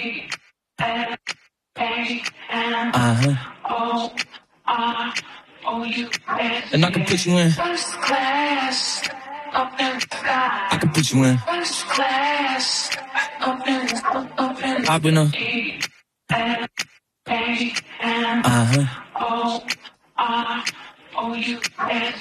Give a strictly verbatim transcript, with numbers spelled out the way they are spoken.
Uh-huh. And I can put you in. First class, up in the sky. I can put you in. First class, up in the, up, up in I've been a. the Uh-huh.